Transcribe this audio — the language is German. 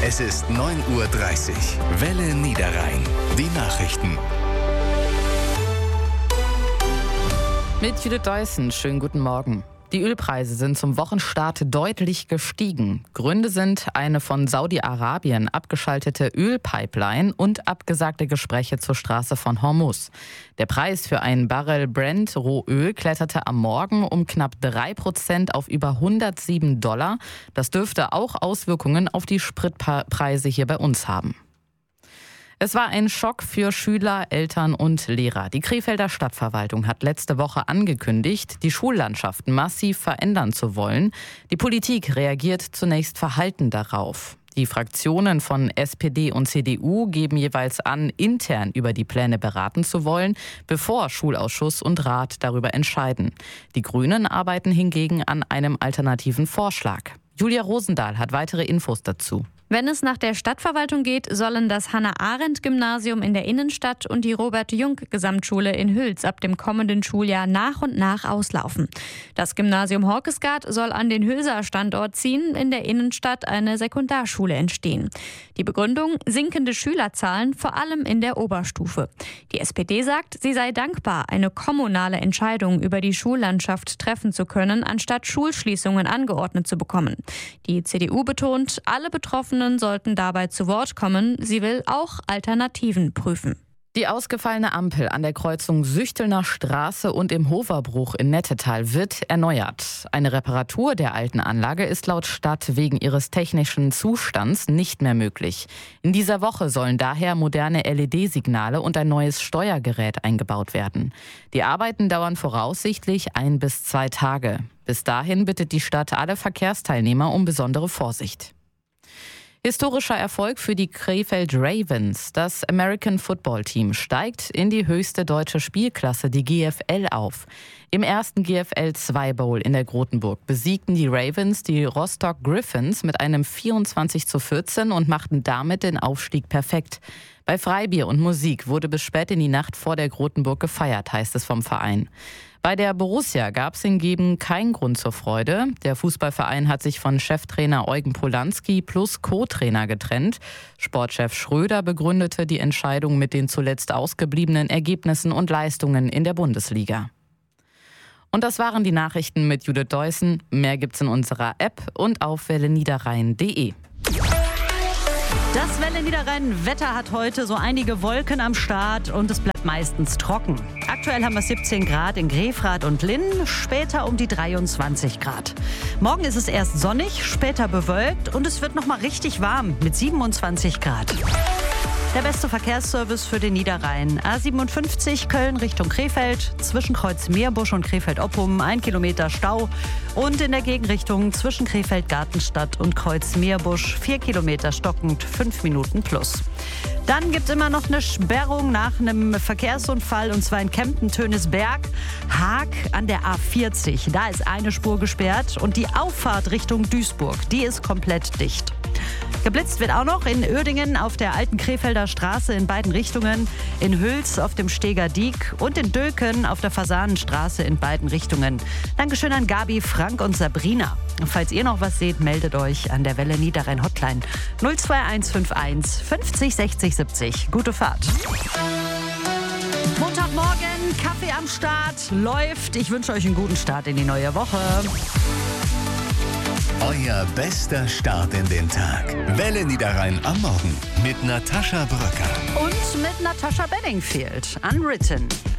Es ist 9:30 Uhr. Welle Niederrhein. Die Nachrichten. Mit Judith Deussen, schönen guten Morgen. Die Ölpreise sind zum Wochenstart deutlich gestiegen. Gründe sind eine von Saudi-Arabien abgeschaltete Ölpipeline und abgesagte Gespräche zur Straße von Hormuz. Der Preis für einen Barrel Brent Rohöl kletterte am Morgen um knapp 3% auf über $107. Das dürfte auch Auswirkungen auf die Spritpreise hier bei uns haben. Es war ein Schock für Schüler, Eltern und Lehrer. Die Krefelder Stadtverwaltung hat letzte Woche angekündigt, die Schullandschaft massiv verändern zu wollen. Die Politik reagiert zunächst verhalten darauf. Die Fraktionen von SPD und CDU geben jeweils an, intern über die Pläne beraten zu wollen, bevor Schulausschuss und Rat darüber entscheiden. Die Grünen arbeiten hingegen an einem alternativen Vorschlag. Julia Rosendahl hat weitere Infos dazu. Wenn es nach der Stadtverwaltung geht, sollen das Hannah-Arendt-Gymnasium in der Innenstadt und die Robert-Jung-Gesamtschule in Hüls ab dem kommenden Schuljahr nach und nach auslaufen. Das Gymnasium Horkesgaard soll an den Hülser Standort ziehen, in der Innenstadt eine Sekundarschule entstehen. Die Begründung: sinkende Schülerzahlen, vor allem in der Oberstufe. Die SPD sagt, sie sei dankbar, eine kommunale Entscheidung über die Schullandschaft treffen zu können, anstatt Schulschließungen angeordnet zu bekommen. Die CDU betont, alle Betroffenen sollten dabei zu Wort kommen. Sie will auch Alternativen prüfen. Die ausgefallene Ampel an der Kreuzung Süchtelner Straße und im Hoferbruch in Nettetal wird erneuert. Eine Reparatur der alten Anlage ist laut Stadt wegen ihres technischen Zustands nicht mehr möglich. In dieser Woche sollen daher moderne LED-Signale und ein neues Steuergerät eingebaut werden. Die Arbeiten dauern voraussichtlich 1 bis 2 Tage. Bis dahin bittet die Stadt alle Verkehrsteilnehmer um besondere Vorsicht. Historischer Erfolg für die Krefeld Ravens. Das American Football Team steigt in die höchste deutsche Spielklasse, die GFL, auf. Im ersten GFL 2 Bowl in der Grotenburg besiegten die Ravens die Rostock Griffins mit einem 24:14 und machten damit den Aufstieg perfekt. Bei Freibier und Musik wurde bis spät in die Nacht vor der Grotenburg gefeiert, heißt es vom Verein. Bei der Borussia gab es hingegen keinen Grund zur Freude. Der Fußballverein hat sich von Cheftrainer Eugen Polanski plus Co-Trainer getrennt. Sportchef Schröder begründete die Entscheidung mit den zuletzt ausgebliebenen Ergebnissen und Leistungen in der Bundesliga. Und das waren die Nachrichten mit Judith Deussen. Mehr gibt's in unserer App und auf welleniederrhein.de. Das Welle Niederrhein Wetter hat heute so einige Wolken am Start und es bleibt meistens trocken. Aktuell haben wir 17 Grad in Grefrath und Linn, später um die 23 Grad. Morgen ist es erst sonnig, später bewölkt und es wird noch mal richtig warm mit 27 Grad. Der beste Verkehrsservice für den Niederrhein. A57 Köln Richtung Krefeld, zwischen Kreuz Meerbusch und Krefeld-Oppum 1 Kilometer Stau. Und in der Gegenrichtung zwischen Krefeld-Gartenstadt und Kreuz Meerbusch 4 Kilometer stockend, 5 Minuten plus. Dann gibt es immer noch eine Sperrung nach einem Verkehrsunfall, und zwar in Kempten-Tönisberg. Haag an der A40. Da ist eine Spur gesperrt und die Auffahrt Richtung Duisburg, die ist komplett dicht. Geblitzt wird auch noch in Uerdingen auf der alten Krefelder Straße in beiden Richtungen, in Hüls auf dem Steger Diek und in Dülken auf der Fasanenstraße in beiden Richtungen. Dankeschön an Gabi, Frank und Sabrina. Falls ihr noch was seht, meldet euch an der Welle Niederrhein Hotline 02151 50 60 70. Gute Fahrt. Montagmorgen, Kaffee am Start, läuft. Ich wünsche euch einen guten Start in die neue Woche. Euer bester Start in den Tag. Welle Niederrhein am Morgen mit Natascha Bröcker. Und mit Natascha Bedingfield. Unwritten.